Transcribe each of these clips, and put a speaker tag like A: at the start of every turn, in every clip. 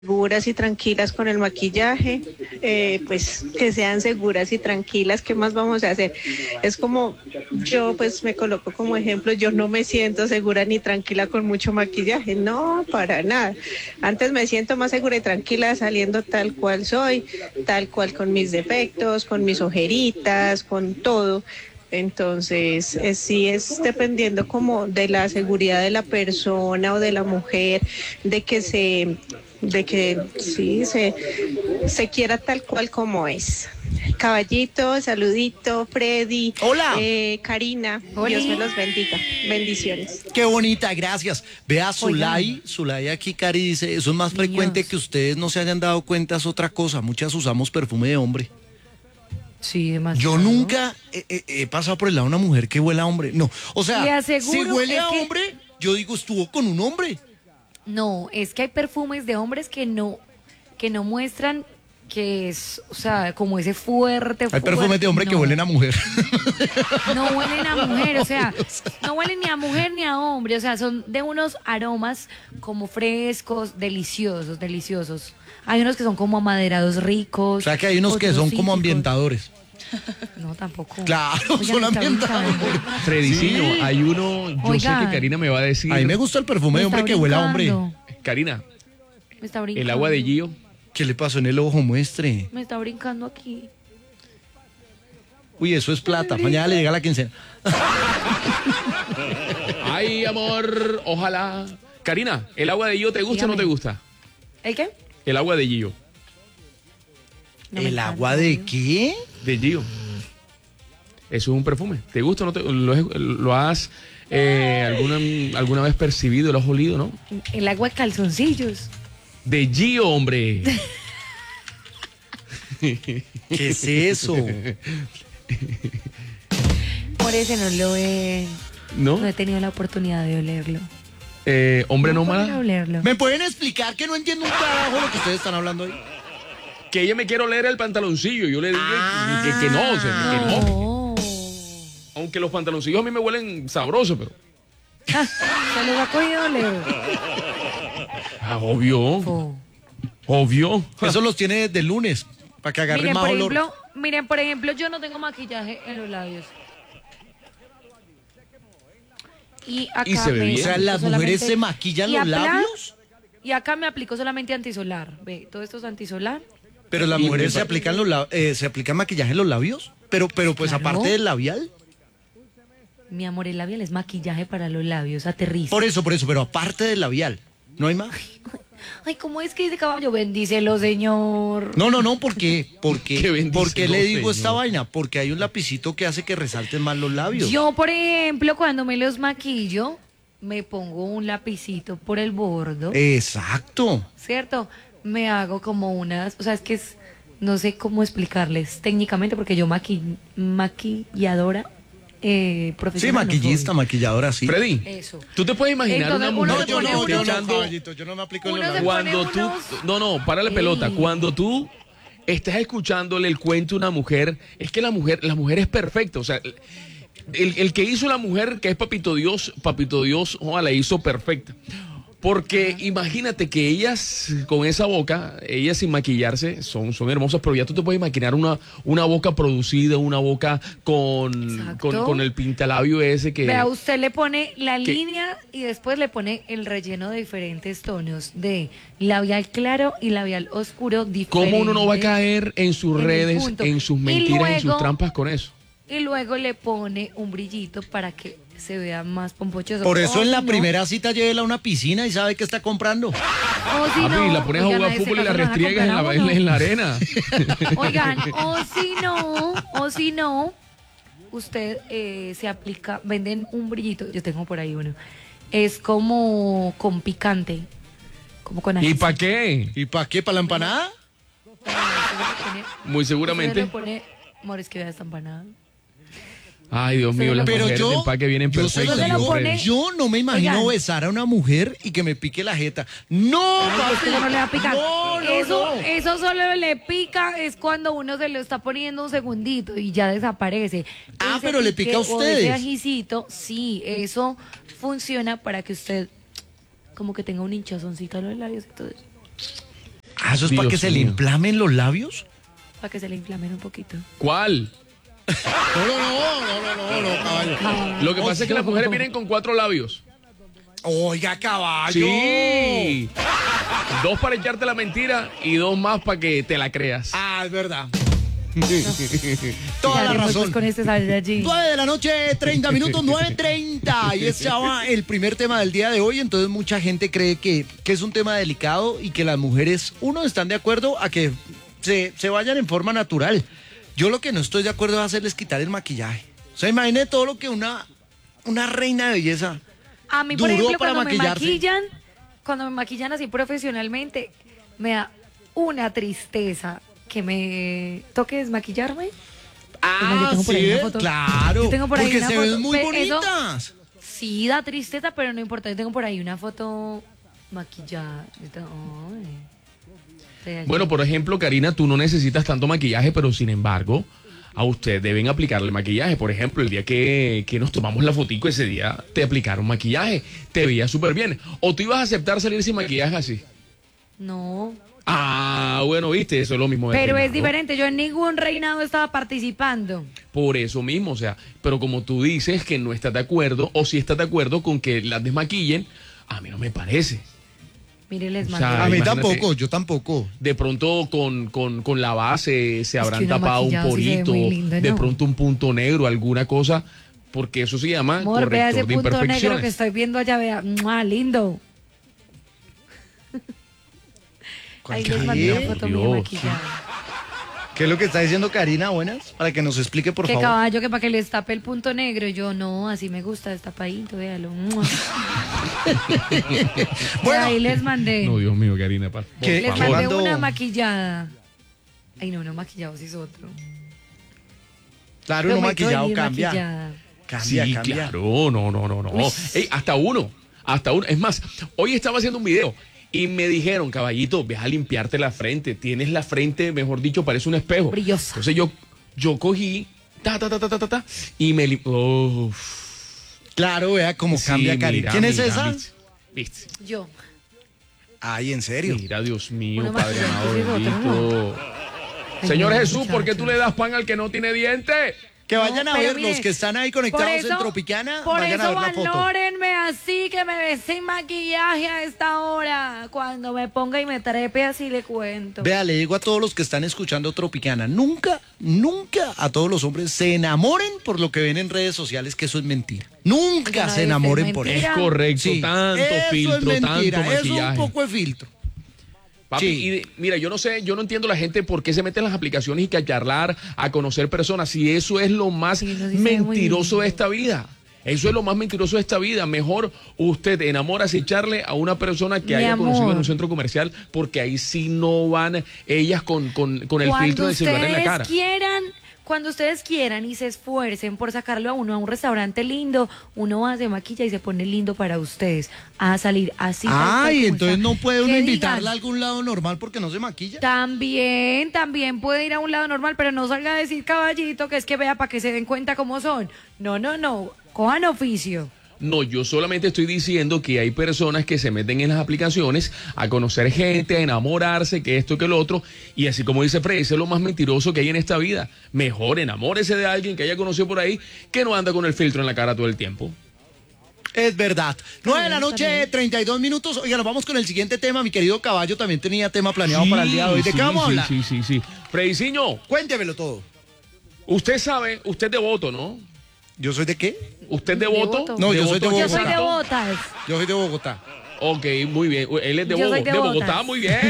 A: seguras y tranquilas con el maquillaje, pues que sean seguras y tranquilas, ¿qué más vamos a hacer? Es como, yo pues me coloco como ejemplo, yo no me siento segura ni tranquila con mucho maquillaje, no, para nada. Antes me siento más segura y tranquila saliendo tal cual soy, tal cual con mis defectos, con mis ojeritas, con todo. Entonces, sí es dependiendo como de la seguridad de la persona o de la mujer, de que sí se quiera tal cual como es. Caballito, saludito, Freddy,
B: Hola.
A: Karina, Dios me
C: Oli.
A: los bendiga. Bendiciones.
B: Qué bonita, gracias. Vea,
C: Oigan.
B: Zulay aquí, Cari, dice, eso es más frecuente
C: Niños.
B: que ustedes no se hayan dado cuenta, es otra cosa. Muchas usamos perfume de hombre.
C: Sí,
B: Yo
C: demasiado.
B: nunca he pasado por el lado de una mujer que huele a hombre. No, o sea,
C: Le
B: si
C: aseguro,
B: huele
C: es
B: a
C: que-
B: hombre, yo digo, estuvo con un hombre.
C: No, es que hay perfumes de hombres que no muestran que es, o sea, como ese fuerte.
B: Hay perfumes de hombre que
C: no.
B: huelen a mujer.
C: No huelen a mujer, o sea, no huelen ni a mujer ni a hombre, o sea, son de unos aromas como frescos, deliciosos, deliciosos. Hay unos que son como amaderados ricos.
B: O sea que hay unos que
C: otros
B: son como
C: cítricos.
B: ambientadores.
C: No, tampoco.
B: Claro,
C: Oigan,
B: son
C: me está
B: ambientadores.
C: brincando.
D: Fredicino,
B: Sí.
D: hay uno, yo sé
C: Oigan.
D: que Karina me va a decir.
B: A mí me gusta el perfume de
C: Me está
B: hombre que huele a hombre.
C: brincando,
D: Karina,
C: Me está brincando.
D: el agua de Gio.
B: ¿Qué le pasó en el ojo? Muestre.
C: Me está brincando aquí.
B: Uy, eso es plata. Mañana le llega la quincena.
D: Ay, amor, ojalá. Karina, ¿el agua de Gio te gusta o no
C: Dígame.
D: te gusta?
C: ¿El qué?
D: El agua de Gio.
C: No me
B: ¿El
C: encanta,
B: agua de
C: ¿no?
B: qué?
D: De Gio. Eso es un perfume. ¿Te gusta o no te lo has alguna vez percibido, lo has olido, no?
C: El agua de calzoncillos.
D: De Gio, hombre.
B: ¿Qué es eso?
C: Por eso
D: ¿No?
C: no he tenido la oportunidad de olerlo.
D: Hombre
C: No puedo
D: nómada.
C: olerlo.
B: ¿Me pueden explicar que no entiendo un carajo lo que ustedes están hablando ahí?
D: Que ella me quiere oler el pantaloncillo. Yo le dije que no, o sea, que no.
C: No.
D: Aunque los pantaloncillos a mí me huelen sabrosos, pero.
C: Se los ha cogido Leo.
D: Ah, obvio.
C: Oh.
D: Obvio.
B: Eso los tiene desde el lunes, para que agarren más olor.
C: Miren, por ejemplo, yo no tengo maquillaje en los labios. Y acá
D: Y se ve
C: me
D: bien.
B: O sea,
C: aplico
B: ¿las mujeres
C: solamente-
B: se maquillan
C: y
B: los
C: acá-
B: labios?
C: Y acá me aplico solamente antisolar. Ve, todo esto es antisolar.
B: Pero las
D: Y
B: mujeres
D: me
B: se aplican se aplican maquillaje en los labios. Pero pues
C: Claro.
B: aparte del labial.
C: Mi amor, el labial es maquillaje para los labios, aterriza.
B: Por eso, pero aparte del labial. ¿No hay más?
C: Ay, ¿cómo es que dice caballo? Bendícelo, señor.
B: No, ¿por qué?
D: Que bendice,
B: ¿Por qué
D: no,
B: le digo esta
D: señor.
B: vaina? Porque hay un lapicito que hace que resalten más los labios.
C: Yo, por ejemplo, cuando me los maquillo, me pongo un lapicito por el bordo,
B: Exacto.
C: ¿cierto? Me hago como unas, o sea, es que es, no sé cómo explicarles técnicamente, porque yo maquilladora
B: Sí,
C: profesional. no
B: maquillista,
C: soy.
B: maquilladora, sí.
D: Freddy,
C: Eso.
D: ¿tú te puedes imaginar
C: Entonces,
D: una
C: uno
D: mujer
C: se pone
D: cuando
C: unos-
D: esté echando-
B: caballito, yo no me aplico en
C: Uno
B: los
C: se
B: labios.
D: cuando
C: pone
D: tú,
C: unos-
D: no, párale pelota,
C: Ey.
D: cuando tú estás escuchándole el cuento a una mujer, es que la mujer es perfecta, o sea, el que hizo la mujer, que es Papito Dios, ojalá la hizo perfecta. Porque imagínate que ellas con esa boca, ellas sin maquillarse, son hermosas, pero ya tú te puedes imaginar una boca producida, una boca
C: Exacto.
D: con el pintalabio ese que...
C: Vea, usted le pone la
D: ¿Qué?
C: línea y después le pone el relleno de diferentes tonos, de labial claro y labial oscuro diferente.
D: ¿Cómo uno no va a caer en sus
C: en el
D: redes,
C: punto.
D: en sus
C: Y
D: mentiras, en sus
C: luego-
D: trampas con eso?
C: Y luego le pone un brillito para que se vea más pompochoso.
B: Por eso
C: O
B: en la
C: si no-
B: primera cita llévela a una piscina y sabe qué está comprando.
C: O si
D: Papi,
C: no,
D: la pones a
C: oigan,
D: jugar
C: a ese
D: fútbol y la
C: caso le van a
D: restriegas en
C: comprar a uno.
D: en la arena.
C: Oigan, o si no, usted se aplica, venden un brillito, yo tengo por ahí uno, es como con picante, como con
D: ¿Y
C: ají.
D: para qué?
B: ¿Y para qué? ¿Para la empanada?
D: Muy seguramente.
C: Amor, es que vea esta empanada.
D: Ay, Dios mío, las
B: Pero
D: mujeres de
B: yo,
D: empaque vienen
B: yo se lo
D: perfectas.
C: se lo
B: digo,
C: pone-
B: yo no me imagino
C: Oigan.
B: besar a una mujer y que me pique la jeta. No,
C: Ay,
B: papi.
C: es que eso no le va a picar.
B: No,
C: eso,
B: no.
C: eso solo le pica es cuando uno se lo está poniendo un segundito y ya desaparece.
B: Ah,
C: Ese
B: pero le pica a
C: pique o
B: ustedes.
C: ese ajicito, sí, eso funciona para que usted como que tenga un hinchazoncito en los labios y todo eso.
B: ¿Ah, eso es para
D: Dios
B: que se le
D: mío.
B: inflamen los labios?
C: Para que se le inflamen un poquito.
D: ¿Cuál?
B: No, caballo.
D: Lo que pasa es que las mujeres vienen con 4 labios.
B: Oiga, caballo.
D: Sí. 2 para echarte la mentira y 2 más para que te la creas.
B: Ah, es verdad. Toda
C: Ya
B: la
C: que
B: razón.
C: pues con este salir allí.
B: 9 de la noche, 30 minutos, 9:30. Y ese va el primer tema del día de hoy. Entonces mucha gente cree que es un tema delicado y que las mujeres, uno, están de acuerdo a que se vayan en forma natural. Yo lo que no estoy de acuerdo es hacerles quitar el maquillaje. O sea, imagine todo lo que una reina de belleza.
C: A mí, por
B: duró
C: ejemplo,
B: para maquillarse.
C: cuando me maquillan así profesionalmente, me da una tristeza que me toque desmaquillarme. Yo tengo por ahí una foto.
B: claro.
C: Yo tengo por ahí
B: porque
C: una
B: se
C: foto.
B: ven muy
C: Eso-
B: bonitas.
C: Sí, da tristeza, pero no importa. Yo tengo por ahí una foto maquillada. Ay.
D: Bueno, por ejemplo, Karina, tú no necesitas tanto maquillaje, pero sin embargo, a usted deben aplicarle maquillaje. Por ejemplo, el día que nos tomamos la fotico, ese día te aplicaron maquillaje. Te veías súper bien. ¿O tú ibas a aceptar salir sin maquillaje así?
C: No.
D: Ah, bueno, viste, eso es lo mismo. de
C: Pero es
D: reinado.
C: diferente. Yo en ningún reinado estaba participando.
D: Por eso mismo, o sea, pero como tú dices que no estás de acuerdo, o si estás de acuerdo con que las desmaquillen, a mí no me parece.
C: Mire, les
D: O
C: mandé.
D: sea,
B: A mí
D: imagínate.
B: tampoco, yo tampoco.
D: De pronto con la base se habrán
C: que uno
D: tapado un
C: maquillado sí se ve
D: porito,
C: muy lindo,
D: de
C: ¿no?
D: pronto un punto negro, alguna cosa, porque eso se llama
C: Amor, vea ese
D: corrector de
C: punto negro que
D: imperfecciones.
C: estoy viendo allá, vea. ¡Mua, lindo! Ahí les mandé una foto mía
D: Dios.
C: maquillada.
B: ¿Qué es lo que está diciendo Karina? Buenas, para que nos explique, por
C: Que
B: favor.
C: caballo, que para que les tape el punto negro. Y yo, no, así me gusta, destapadito, véalo. ¡Mua!
B: Bueno.
C: Ahí les mandé.
D: No, Dios mío, Karina, por
B: ¿Qué?
C: Les
D: favor.
C: mandé
B: Cuando-
C: una maquillada. Ay, no maquillado, sí es otro.
B: Claro,
C: Lo
B: uno
C: meto
B: maquillado
C: ahí
B: cambia.
C: maquillada.
B: Cambia,
D: Sí,
B: cambia.
D: claro, no. Ey, hasta uno. Es más, hoy estaba haciendo un video y me dijeron, caballito, ve a limpiarte la frente. Tienes la frente, mejor dicho, parece un espejo.
C: Brillosa.
D: Entonces yo cogí, y me
B: Claro, vea cómo cambia Karina. ¿Quién es esa?
D: ¿Viste?
C: Yo.
B: Ay, ¿en serio?
D: Mira, Dios mío,
C: Una
D: Padre
C: maquillada,
D: amado
C: sí, otra,
D: bendito.
C: Ay,
D: Señor
C: no,
D: Jesús, ¿por qué tú
C: muchacho.
D: le das pan al que no tiene diente?
B: Que vayan
C: No,
B: a
C: pero
B: ver
C: mire,
B: los que están ahí
C: por
B: conectados
C: eso-
B: en Tropicana.
C: Por
B: Vayan a
C: eso
B: ver la foto.
C: valórenme así, que me ve sin maquillaje a esta hora. Cuando me ponga y me trepe así le cuento.
B: Vea, le digo a todos los que están escuchando Tropicana, nunca a todos los hombres se enamoren por lo que ven en redes sociales, que eso es mentira. Nunca
C: No,
B: se
C: es
B: enamoren por
C: mentira.
B: eso.
D: Es correcto,
B: Sí,
D: tanto
B: eso
D: filtro,
B: es mentira,
D: tanto
B: eso
D: maquillaje.
B: es un poco de filtro.
D: Papi,
B: Sí.
D: mira, yo no entiendo la gente por qué se mete en las aplicaciones y que a charlar, a conocer personas, si eso es lo más
C: Sí, no, sí se ve muy
D: mentiroso
C: lindo.
D: de esta vida. Eso es lo más mentiroso de esta vida. Mejor usted enamórase y echarle a una persona que
C: Mi
D: haya conocido
C: amor.
D: en un centro comercial, porque ahí sí no van ellas con el
C: Cuando
D: filtro del celular en la cara.
C: Cuando ustedes quieran y se esfuercen por sacarlo a uno a un restaurante lindo, uno va, se maquilla y se pone lindo para ustedes a salir así. tal cual
B: Ay,
C: como
B: entonces
C: está.
B: no puede uno
C: Que
B: invitarla
C: digan,
B: a algún lado normal porque no se maquilla.
C: También puede ir a un lado normal, pero no salga a decir, caballito, que es que vea para que se den cuenta cómo son. No, cojan oficio.
D: No, yo solamente estoy diciendo que hay personas que se meten en las aplicaciones a conocer gente, a enamorarse, que esto, que lo otro, y así como dice Freddy, eso es lo más mentiroso que hay en esta vida. Mejor enamórese de alguien que haya conocido por ahí, que no anda con el filtro en la cara todo el tiempo.
B: Es verdad. 9 de la
C: Está
B: noche,
C: bien.
B: 32 minutos. Oiga, nos vamos con el siguiente tema. Mi querido Caballo también tenía tema planeado para el día de hoy. ¿De qué vamos a hablar?
D: Sí. Frediciño,
B: Cuéntemelo todo.
D: usted sabe, usted es devoto, ¿no?
B: ¿Yo soy de qué?
D: ¿Usted es devoto?
C: Devoto.
B: No, yo soy de
C: Yo
B: Bogotá.
C: soy de
D: santo?
C: botas.
B: Yo soy de Bogotá.
D: Ok, muy bien. Él es de,
C: Yo soy
D: de
C: de
D: Bogotá,
C: Botas.
D: muy bien.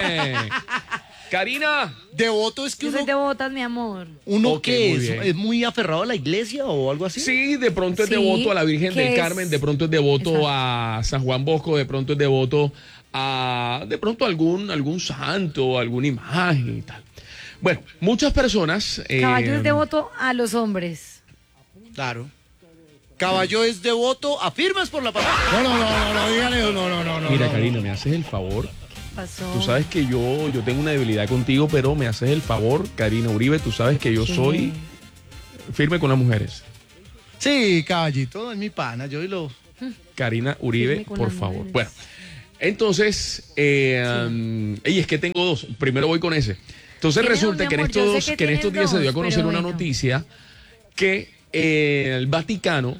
D: Karina,
B: Devoto es que
C: Yo soy
B: uno,
C: de botas, mi amor.
B: uno
D: Ok,
B: que
D: muy
B: es,
D: bien.
B: es muy aferrado a la iglesia o algo así.
D: sí, de pronto es
C: Sí,
D: devoto a la Virgen
C: que
D: del
C: es-
D: Carmen, de pronto es devoto
C: Exacto.
D: a San Juan Bosco, de pronto es devoto a, de pronto algún santo, alguna imagen y tal. Bueno, muchas personas...
C: Caballo es devoto a los hombres.
B: Claro. Caballo es devoto a firmes por la palabra. No, dígale, no.
D: Mira, Karina, me haces el favor.
C: Pasó.
D: Tú sabes que yo tengo una debilidad contigo, pero me haces el favor, Karina Uribe, tú sabes que yo
C: ¿Qué?
D: soy firme con las mujeres.
B: Sí, caballito, es mi pana, yo y lo...
D: Karina Uribe,
C: Firme con
D: por
C: las
D: favor.
C: mujeres.
D: Bueno, Entonces, y es que tengo dos. Primero voy con ese. Entonces
C: ¿Tienes
D: resulta
C: dos,
D: que
C: mi
D: en
C: amor? Yo sé
D: estos,
C: que
D: que en estos
C: tienes
D: días se dio a
C: dos,
D: conocer
C: pero
D: una
C: bueno.
D: noticia que el Vaticano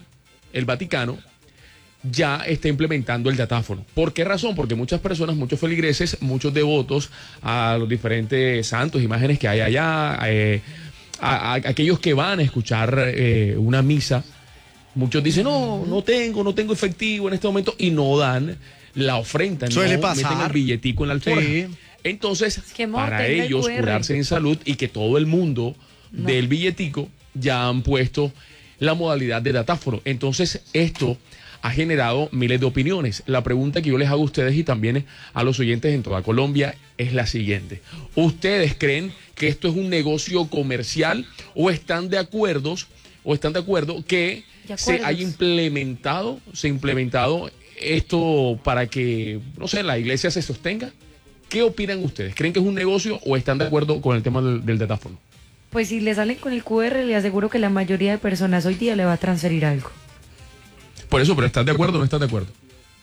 D: ya está implementando el datáfono. ¿Por qué razón? Porque muchas personas, muchos feligreses, muchos devotos a los diferentes santos, imágenes que hay allá, a aquellos que van a escuchar una misa, muchos dicen, no tengo efectivo en este momento y no dan la ofrenda,
B: Suele
D: no meten
B: pasar.
D: el billetico en la alforja.
B: Sí.
D: Entonces,
C: que, amor,
D: para
C: tenga el
D: ellos
C: QR.
D: curarse en salud y que todo el mundo del billetico ya han puesto la modalidad de datáfono. Entonces, esto ha generado miles de opiniones. La pregunta que yo les hago a ustedes y también a los oyentes en toda Colombia es la siguiente. ¿Ustedes creen que esto es un negocio comercial o están de acuerdo que se haya implementado esto para que, no sé, la iglesia se sostenga? ¿Qué opinan ustedes? ¿Creen que es un negocio o están de acuerdo con el tema del datáfono?
C: Pues si le salen con el QR, le aseguro que la mayoría de personas hoy día le va a transferir algo.
D: Por eso, pero ¿estás de acuerdo o no estás de acuerdo?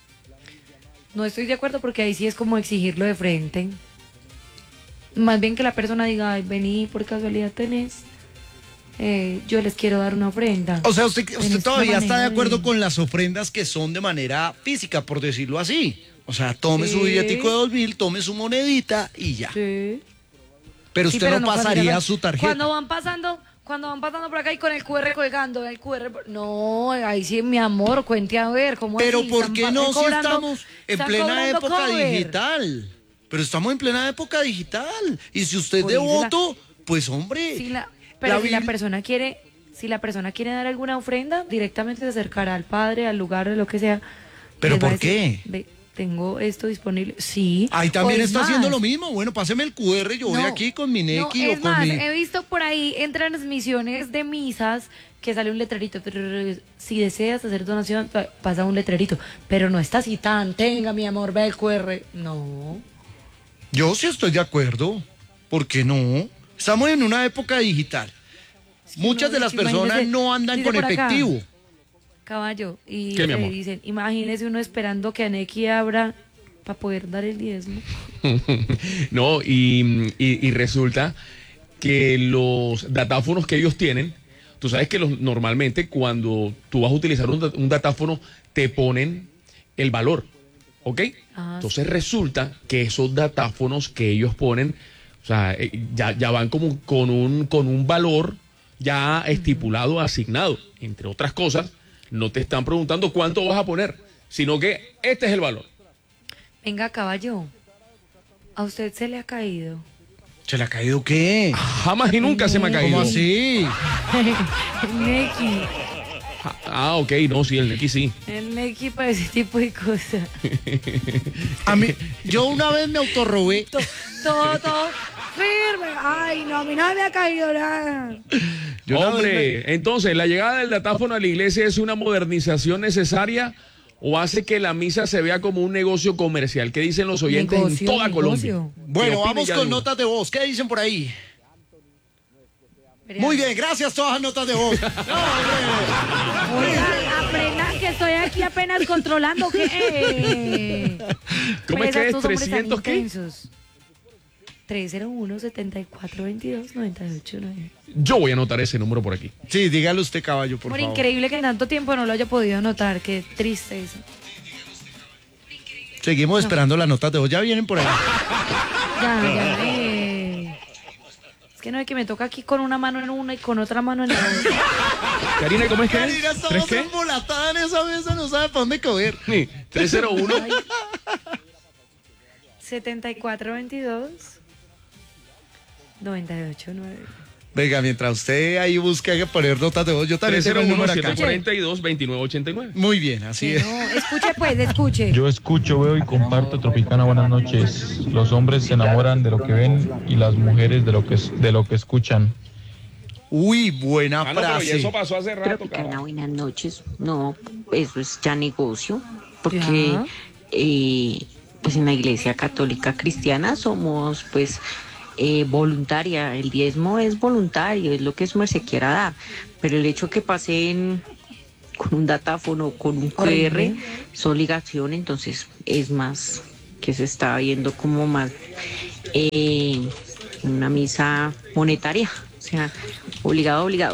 C: No estoy de acuerdo porque ahí sí es como exigirlo de frente. Más bien que la persona diga, ay, vení, por casualidad tenés, yo les quiero dar una ofrenda.
B: O sea, usted
C: En esta
B: todavía está de
C: manera
B: acuerdo con las ofrendas que son de manera física, por decirlo así. O sea, tome su
C: Sí.
B: billetico de 2.000, tome su monedita y ya.
C: Sí.
B: Pero
C: Sí,
B: usted
C: pero
B: no
C: cuando
B: pasaría
C: llegan-
B: su tarjeta.
C: Cuando van pasando por acá y con el QR colgando, el QR, no, ahí sí, mi amor, cuente a ver, ¿cómo
B: Pero
C: así?
B: ¿por
C: Están
B: qué no si
C: cobrando-
B: estamos en
C: están
B: plena
C: cobrando
B: época
C: cover.
B: digital? Pero estamos en plena época digital. Y si usted es
C: Por eso
B: devoto, pues hombre.
C: Pero
B: la
C: si la
B: Biblia-
C: persona quiere dar alguna ofrenda, directamente se acercará al padre, al lugar, lo que sea.
B: ¿Pero
C: Les va a
B: por qué?
C: "Ve, tengo esto disponible". Sí.
B: Ahí también
C: o es
B: está haciendo
C: más,
B: lo mismo. Bueno, páseme el QR, yo voy
C: no,
B: aquí con mi
C: no,
B: Neki o
C: es
B: con
C: más,
B: mi...
C: he visto por ahí en transmisiones de misas que sale un letrerito, si deseas hacer donación, pasa un letrerito, pero no está así tan, tenga mi amor, ve el QR. No.
B: Yo sí estoy de acuerdo. ¿Por qué no? Estamos en una época digital. Muchas
C: no,
B: de las
C: es que
B: personas
C: imagínese,
B: no andan
C: dice
B: con
C: por acá.
B: efectivo.
C: Caballo, y
D: ¿Qué, mi
C: le
D: amor?
C: dicen, imagínese uno esperando que Aneki abra para poder dar el diezmo.
D: No, y resulta que los datáfonos que ellos tienen, tú sabes que normalmente cuando tú vas a utilizar un datáfono, te ponen el valor, ¿ok?
C: Ah,
D: Entonces resulta que esos datáfonos que ellos ponen, o sea, ya van como con un valor ya estipulado, asignado. Entre otras cosas, no te están preguntando cuánto vas a poner, sino que este es el valor.
C: Venga, caballo, ¿a usted se le ha caído?
B: ¿Se le ha caído qué?
D: Jamás y nunca se me ha caído.
B: ¿Cómo así?
C: Neki,
D: Ah, ok, no, sí, el Neki sí.
C: el Neki para ese tipo de cosas.
B: A mí, yo una vez me autorrobé.
C: Todo firme. Ay, no, a mí no me ha caído nada.
B: Yo una vez
D: Hombre, entonces, ¿la llegada del datáfono a la iglesia es una modernización necesaria o hace que la misa se vea como un negocio comercial? ¿Qué dicen los oyentes en
C: Negocio,
D: toda
C: negocio.
D: Colombia?
B: Bueno,
D: ¿Qué opina
B: vamos
D: ya
B: con
D: de uno?
B: notas de voz. ¿Qué dicen por ahí? Muy bien, gracias todas las notas de voz. No, hombre.
C: Oigan, aprendan que estoy aquí apenas controlando que...
D: ¿Cómo es que es? 300 qué?
C: 301-7422-989.
D: Yo voy a anotar ese número por aquí.
B: Sí, dígale usted, caballo, por
C: Por
B: favor.
C: increíble que en tanto tiempo no lo haya podido anotar, qué tristeza.
B: Seguimos esperando las notas de voz. Ya vienen por ahí.
C: Ya, es que no es que me toca aquí con una mano en una y con otra mano en la otra.
D: Karina, ¿cómo es que
B: Karina,
D: es? ¿Tres
B: estamos
D: qué?
B: embolatada en esa mesa, no sabe para dónde coger.
D: Sí, 301.
C: 7422-989.
B: Venga, mientras usted ahí busca que poner notas de voz, yo también tengo el número acá.
D: 301-742-2989.
B: Muy bien, así es.
C: No, escuche pues, escuche.
E: Yo escucho, veo y comparto Tropicana. Buenas noches. Los hombres se enamoran de lo que ven y las mujeres de lo que escuchan.
B: Uy, buena
D: Ah, no, pero ya
B: frase.
D: eso pasó hace rato,
F: Tropicana,
D: cara.
F: buenas noches. No, eso es ya negocio, porque
C: Ya.
F: pues en la iglesia católica cristiana somos pues voluntaria, el diezmo es voluntario, es lo que su merced quiera dar, pero el hecho que pasen con un datáfono, con un QR, es obligación, entonces es más que se está viendo como más una misa monetaria, o sea, obligado, obligado.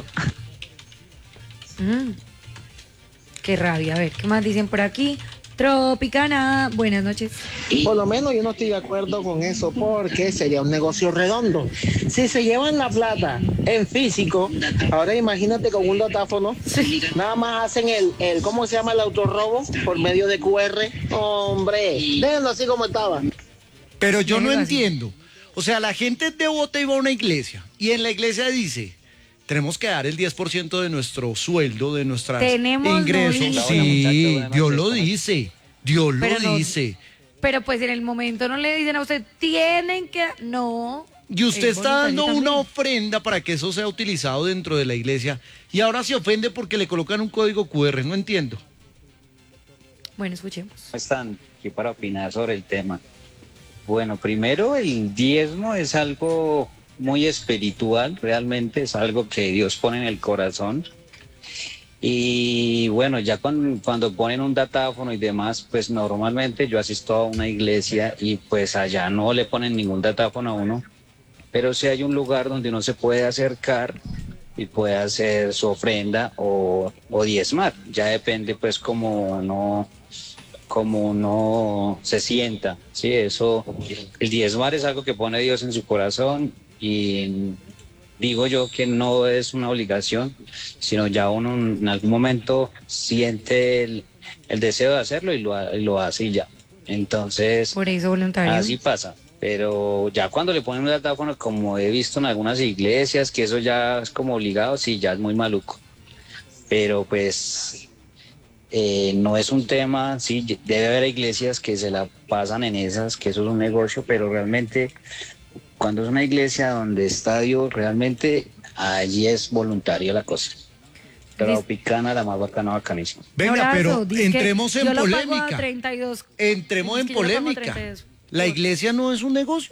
C: Qué rabia. A ver, ¿qué más dicen por aquí? Tropicana, buenas noches.
G: Por lo menos yo no estoy de acuerdo con eso porque sería un negocio redondo. Si se llevan la plata en físico, ahora imagínate con un datáfono, nada más hacen el ¿cómo se llama? El autorrobo por medio de QR. Hombre, déjenlo así como estaba.
B: Pero yo no
C: Déjelo así.
B: entiendo. O sea, la gente es devota y va a una iglesia. Y en la iglesia dice, tenemos que dar el 10% de nuestro sueldo, de nuestros
C: Tenemos, no
B: ingresos.
C: dice.
B: Sí, Dios lo dice. Dios lo
C: Pero no-
B: dice.
C: Pero pues en el momento no le dicen a usted, tienen que... No.
B: Y usted
C: Es
B: está dando
C: voluntario
B: una
C: también.
B: ofrenda para que eso sea utilizado dentro de la iglesia. Y ahora se ofende porque le colocan un código QR. No entiendo.
C: Bueno, escuchemos.
H: ¿Cómo están? Aquí para opinar sobre el tema. Bueno, primero el diezmo es algo muy espiritual, realmente es algo que Dios pone en el corazón. Y bueno, ya cuando ponen un datáfono y demás, pues normalmente yo asisto a una iglesia y pues allá no le ponen ningún datáfono a uno, pero sí hay un lugar donde uno se puede acercar y puede hacer su ofrenda o diezmar. Ya depende pues como uno se sienta, ¿sí? Eso, el diezmar es algo que pone Dios en su corazón y digo yo que no es una obligación, sino ya uno en algún momento siente el deseo de hacerlo y lo hace y ya. Entonces,
C: Por eso voluntario.
H: así pasa. Pero ya cuando le ponen un datáfono, como he visto en algunas iglesias, que eso ya es como obligado, sí, ya es muy maluco. Pero pues no es un tema, sí, debe haber iglesias que se la pasan en esas, que eso es un negocio, pero realmente cuando es una iglesia donde está Dios, realmente allí es voluntario la cosa. Pero picana, la más bacana, bacanísima.
B: Venga,
C: Abrazo,
B: pero
C: dice que
B: entremos en
C: yo lo pago a
B: polémica.
C: 32.
B: Entremos en
C: Dice que yo lo pago a
B: polémica.
C: 32.
B: ¿La iglesia no es un negocio?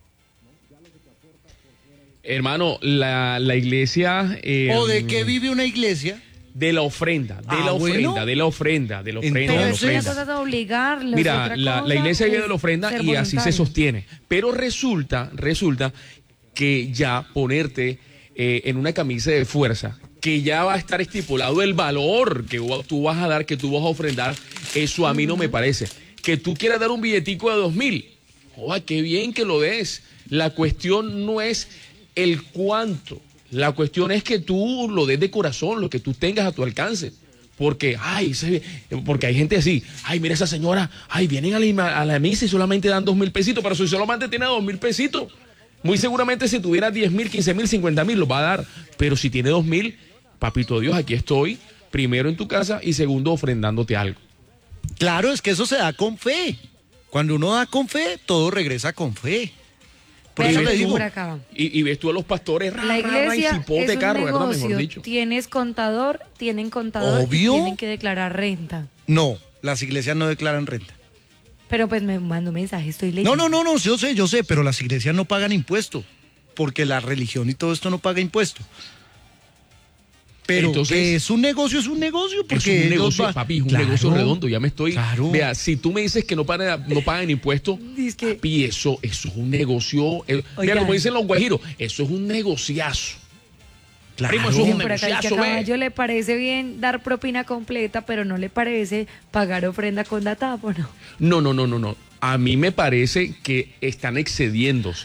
D: Hermano, la iglesia...
B: ¿O de qué vive una iglesia?
D: De la ofrenda, de
B: Ah,
D: la ofrenda,
B: bueno.
D: de la ofrenda, de la ofrenda,
C: Pero
D: de la
C: es una
D: ofrenda.
C: cosa de obligarlos.
D: Mira,
C: otra
D: la
C: cosa
D: iglesia vive
C: es
D: de la ofrenda
C: ser
D: y así se
C: voluntario.
D: sostiene. Pero resulta que ya ponerte en una camisa de fuerza, que ya va a estar estipulado el valor que tú vas a dar, que tú vas a ofrendar, eso a mí no me parece. Que tú quieras dar un billetico de 2.000, joder, qué bien que lo des. La cuestión no es el cuánto, la cuestión es que tú lo des de corazón, lo que tú tengas a tu alcance. Porque, porque hay gente así, mira esa señora, vienen a la misa y solamente dan 2.000 pesitos, pero si solamente tiene 2.000 pesitos, muy seguramente si tuviera 10.000, 15.000, 50.000 los va a dar, pero si tiene 2.000, papito Dios, aquí estoy, primero en tu casa y segundo ofrendándote algo.
B: Claro, es que eso se da con fe. Cuando uno da con fe, todo regresa con fe. Por
C: Pero
B: eso le
C: tú
B: digo.
C: por acá.
D: Y ves tú a los pastores,
C: La iglesia
D: y cipote
C: es un
D: carro, ¿verdad? Mejor
C: negocio.
D: dicho.
C: Tienen contador
B: Obvio.
C: y tienen que declarar renta.
B: No, las iglesias no declaran renta.
C: Pero pues me mando mensaje, estoy leyendo.
B: No, yo sé, pero las iglesias no pagan impuesto, porque la religión y todo esto no paga impuesto. Pero
D: Entonces,
B: que es un negocio, porque
D: es un
B: ellos
D: negocio,
B: va-
D: papi, es un
B: Claro,
D: negocio redondo. Ya me estoy.
B: Claro.
D: Vea, si tú me dices que no pagan impuestos,
C: Dizque-
D: papi, eso es un negocio. Mira,
C: Oigan.
D: como dicen los guajiros, eso es un negociazo.
B: Claro.
D: Primo, eso es un
C: Por acá dice que
D: negociazo,
C: a
D: ve.
C: Caballo le parece bien dar propina completa, pero no le parece pagar ofrenda con datáfono.
D: No. A mí me parece que están excediéndose.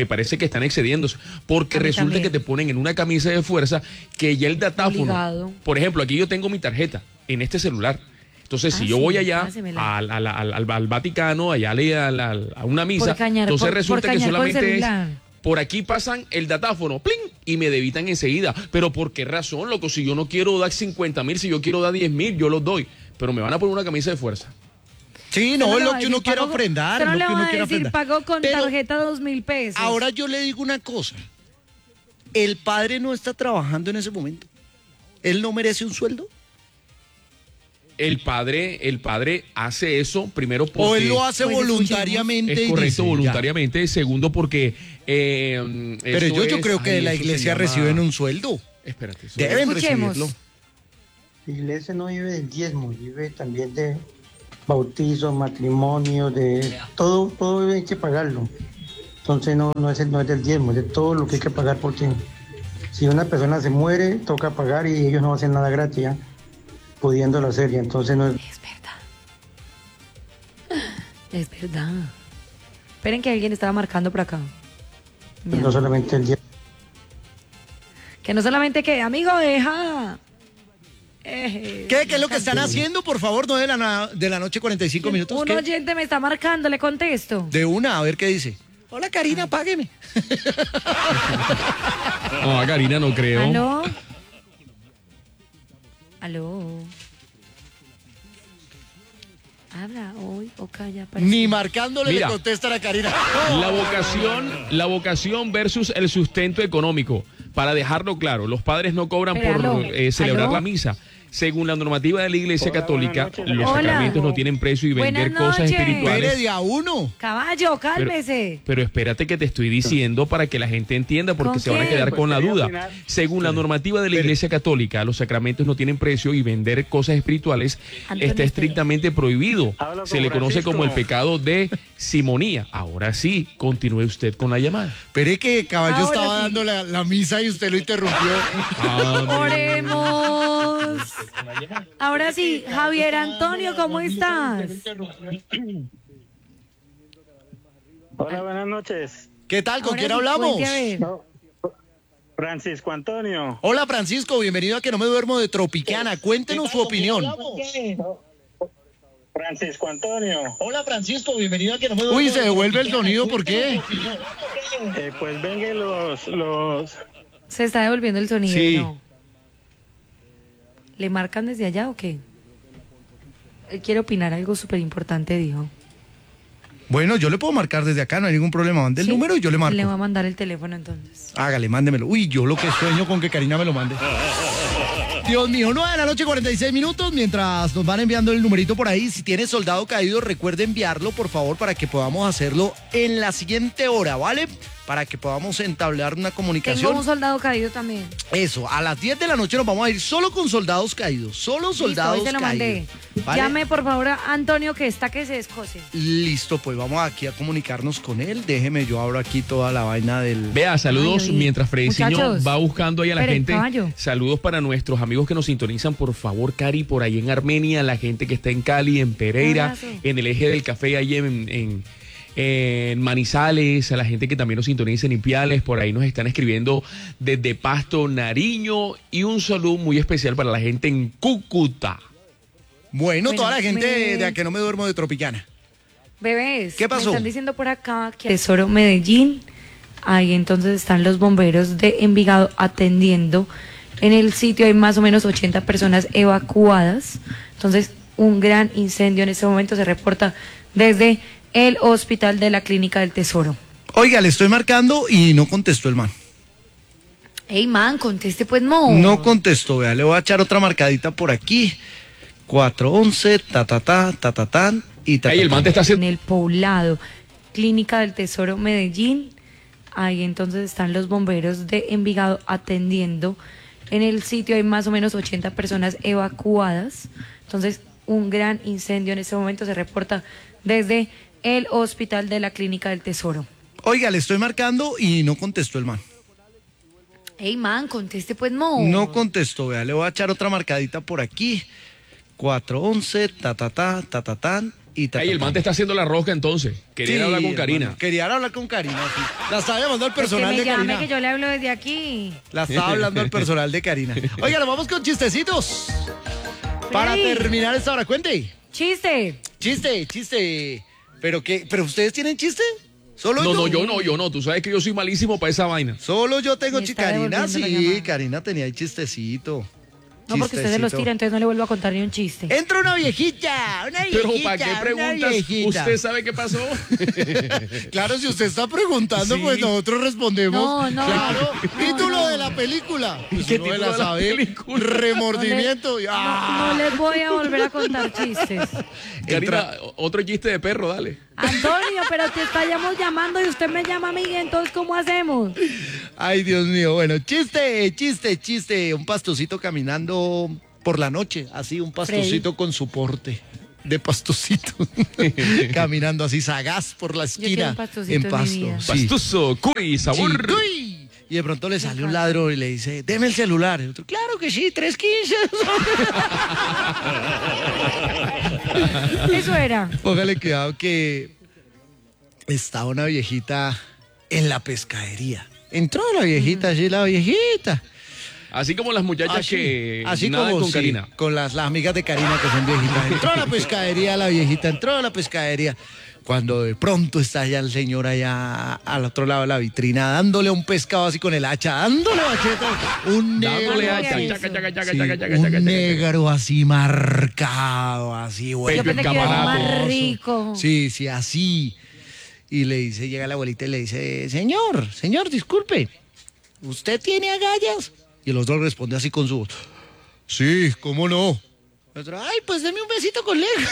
D: Porque
C: A mí
D: resulta
C: también.
D: que te ponen en una camisa de fuerza que ya el datáfono.
C: Obligado.
D: Por ejemplo, aquí yo tengo mi tarjeta en este celular. Entonces, si yo
C: sí,
D: voy allá
C: pásemela.
D: al Vaticano, allá a una misa,
C: Por cañar-
D: entonces
C: por
D: resulta que
C: cañar con
D: solamente es.
C: celular.
D: Por aquí pasan el datáfono, ¡pling! Y me debitan enseguida. Pero ¿por qué razón, loco? Si yo no quiero dar 50.000, si yo quiero dar 10.000, yo los doy. Pero me van a poner una camisa de fuerza.
B: Sí,
C: Usted
B: no,
C: le
B: es
C: va
B: lo
C: a
B: que uno
C: decir,
B: quiere
C: pago-
B: ofrendar.
C: usted no
B: es
C: le
B: lo que
C: va
B: uno
C: a
B: quiere
C: decir,
B: ofrendar.
C: pagó con
B: Pero
C: tarjeta 2.000 pesos.
B: ahora yo le digo una cosa. El padre no está trabajando en ese momento. ¿Él no merece un sueldo?
D: El padre hace eso, primero porque...
B: ¿O él lo hace
C: Pues
B: voluntariamente?
D: Es
B: y
D: correcto,
B: dice, ya?
D: voluntariamente. Segundo, porque...
B: Pero
D: eso
B: yo
D: es-
B: creo que de la
D: eso se
B: iglesia
D: llama-
B: reciben un sueldo.
D: Espérate. Eso
B: Deben
C: Escuchemos.
B: recibirlo.
I: La iglesia no vive del diezmo, vive también de bautizo, matrimonio, de todo hay que pagarlo. Entonces no es del diezmo, es de todo lo que hay que pagar, porque si una persona se muere, toca pagar y ellos no hacen nada gratis, ¿ya? Pudiéndolo hacer, y entonces no es...
C: Es verdad. Esperen que alguien estaba marcando por acá. Ya.
I: No solamente el diezmo.
C: Que no solamente que, amigo, deja.
B: ¿Qué es lo que están haciendo? Por favor, 9 de la noche, 45 minutos.
C: Un
B: ¿Qué?
C: oyente me está marcando, le contesto.
B: De una, a ver qué dice. Hola, Karina, págueme.
D: No, a Karina no creo.
C: ¿Aló? ¿Aló? Habla hoy o calla.
B: Ni marcándole
D: Mira,
B: le contestan a Karina.
D: La vocación versus el sustento económico. Para dejarlo claro, los padres no cobran por celebrar la misa. Según la normativa de la Iglesia Católica, los sacramentos no tienen precio y vender cosas espirituales.
B: Espere de a uno.
C: Caballo, cálmese.
D: Pero espérate que te estoy diciendo para que la gente entienda, porque se van a quedar con la duda. Según la normativa de la Iglesia Católica, los sacramentos no tienen precio y vender cosas espirituales está estrictamente prohibido. Se le conoce como el pecado de simonía. Ahora sí, continúe usted con la llamada.
B: Espere que Caballo estaba dando la misa y usted lo interrumpió.
C: Oremos. Ahora sí, Javier Antonio, ¿cómo estás?
J: Hola, buenas noches.
B: ¿Qué tal? ¿Con
C: Ahora
B: quién
C: sí,
B: hablamos?
C: cuente a ver.
J: Francisco Antonio.
B: Hola, Francisco, bienvenido a Que No Me Duermo de Tropicana. Cuéntenos su opinión.
J: Francisco Antonio.
B: Hola, Francisco, bienvenido a Que No Me Duermo. Uy, se devuelve el sonido, ¿por qué?
J: Pues venga los...
C: Se está devolviendo el sonido,
B: Sí.
C: ¿no? ¿Le marcan desde allá o qué? Él quiere opinar algo súper importante, dijo.
B: Bueno, yo le puedo marcar desde acá, no hay ningún problema. Mande el número y yo le marco.
C: Le va a mandar el teléfono entonces.
B: Hágale, mándemelo. Uy, yo lo que sueño con que Karina me lo mande. Dios mío, 9 de la noche, 46 minutos. Mientras nos van enviando el numerito por ahí, si tiene soldado caído, recuerde enviarlo, por favor, para que podamos hacerlo en la siguiente hora, ¿vale? Para que podamos entablar una comunicación.
C: Tengo un soldado caído también.
B: Eso, a las 10 de la noche nos vamos a ir solo con soldados caídos. Solo soldados
C: Listo, hoy se lo
B: caídos.
C: mandé.
B: ¿Vale?
C: Llame, por favor, a Antonio, que está que se descose.
B: Listo, pues vamos aquí a comunicarnos con él. Déjeme, yo abro aquí toda la vaina del...
D: Vea, saludos
C: Ay,
D: mientras Frediciño
C: muchachos,
D: va buscando ahí a la
C: espere,
D: gente.
C: caballo.
D: Saludos para nuestros amigos que nos sintonizan, por favor, Cari, por ahí en Armenia, la gente que está en Cali, en Pereira,
C: abrazo.
D: en el eje del café, ahí en Manizales, a la gente que también nos sintoniza en Ipiales, por ahí nos están escribiendo desde Pasto, Nariño, y un saludo muy especial para la gente en Cúcuta.
B: Bueno, toda la gente de A Que No Me Duermo de Tropicana.
C: Bebés,
B: ¿Qué pasó?
C: me están diciendo por acá que Tesoro Medellín, ahí entonces están los bomberos de Envigado atendiendo. En el sitio hay más o menos 80 personas evacuadas. Entonces, un gran incendio en este momento se reporta desde el hospital de la Clínica del Tesoro.
B: Oiga, le estoy marcando y no contestó el man.
C: Ey, man, conteste pues, no.
B: No contestó, vea, le voy a echar otra marcadita por aquí. 411, tan, y
D: Ahí el man te está haciendo...
C: En el poblado, Clínica del Tesoro Medellín, ahí entonces están los bomberos de Envigado atendiendo. En el sitio hay más o menos 80 personas evacuadas. Entonces, un gran incendio en este momento se reporta desde el hospital de la Clínica del Tesoro.
B: Oiga, le estoy marcando y no contestó el man.
C: Ey, man, conteste pues, no.
B: No contestó, vea, le voy a echar otra marcadita por aquí. 411, tan, y
D: Ahí el man te está haciendo la rosca entonces. Quería hablar con Karina.
B: Hermano, quería hablar con Karina, sí. La estaba llamando al
C: Pues que
B: personal
C: me
B: de
C: llame,
B: Karina.
C: que yo le hablo desde aquí.
B: La estaba hablando al personal de Karina. Oiga, nos vamos con chistecitos. Para
C: Freddy.
B: terminar esta hora, cuente.
C: Chiste.
B: Chiste. ¿Pero ustedes tienen chiste? ¿Solo
D: No,
B: yo?
D: yo no. Tú sabes que yo soy malísimo para esa vaina.
B: Solo yo tengo
C: Me está
B: Karina,
C: devolviendo la
B: sí,
C: llamada.
B: Karina tenía ahí chistecito.
C: No, porque usted se los tira, entonces no le vuelvo a contar ni un chiste.
B: Entra una viejita,
D: Pero ¿para qué preguntas? ¿Usted sabe qué pasó?
B: Claro, si usted está preguntando,
D: Sí.
B: pues nosotros respondemos.
C: No,
B: Claro.
C: no,
B: Título
C: no.
B: de la película. Pues
D: ¿Qué
B: uno
D: título
B: la
D: de la
B: sabe.
D: película?
B: Remordimiento.
C: No les voy a volver a contar chistes.
D: Karina, otro chiste de perro, dale.
C: Antonio, pero te estamos llamando y usted me llama a mí, entonces ¿cómo hacemos?
B: Ay, Dios mío. Bueno, chiste. Un pastorcito caminando por la noche, así un pastocito con su porte de pastocito, caminando así sagaz por la esquina
C: un pastocito
B: en
C: en mi
B: Pasto.
C: vida.
B: Sí.
D: Pastuso, cuy, sabor.
B: Sí, cuy. Y de pronto le sale un ladrón y le dice, deme el celular. Y otro, claro que sí, 315.
C: Eso era.
B: Póngale cuidado que estaba una viejita en la pescadería. Entró la viejita, allí la viejita.
D: Así como las muchachas que
B: así
D: nadan
B: como
D: con
B: sí,
D: Karina.
B: con las amigas de Karina que son viejitas. Entró a la pescadería la viejita, entró a la pescadería. Cuando de pronto está ya el señor allá al otro lado de la vitrina, dándole a un pescado así con el hacha, dándole bacheta, un negro,
D: Dándole hacha,
B: así,
D: chaca, chaca, chaca,
B: sí,
D: chaca, chaca,
B: un
D: chaca,
B: negro así marcado, así,
C: Yo
B: bueno.
C: pensé que era más rico.
B: Sí, sí, así. Y le dice, llega la abuelita y le dice, señor, disculpe, ¿usted tiene agallas? Y el otro responde así con su voz, sí, ¿cómo no? El otro, ay, pues deme un besito con lengua.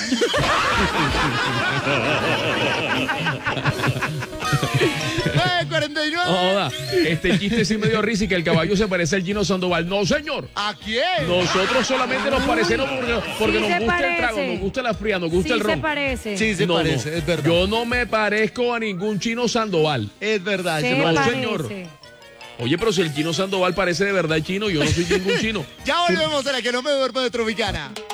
B: 49.
D: Joda, este chiste sí me dio risa y que el caballo se parece al Gino Sandoval. No, señor.
B: ¿A quién?
D: Nosotros solamente nos parecemos porque
C: Sí
D: nos
C: se
D: gusta el
C: parece.
D: trago, nos gusta la fría, nos gusta
C: Sí
D: el ron.
C: se parece.
B: Sí, se
D: No,
B: parece,
D: no.
B: es verdad.
D: Yo no me parezco a ningún Chino Sandoval.
B: Es verdad,
C: Se
B: se
D: no,
B: parece.
C: parece.
D: señor. Oye, pero si el Chino Sandoval parece de verdad chino, yo no soy ningún chino.
B: Ya volvemos a la que no me duermo de Tropicana.